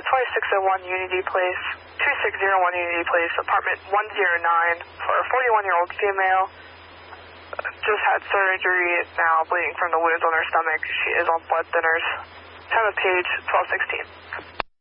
2601 Unity Place, 2601 Unity Place, apartment 109 for a 41-year-old female. Just had surgery, now bleeding from the wounds on her stomach. She is on blood thinners. Time of page 1216.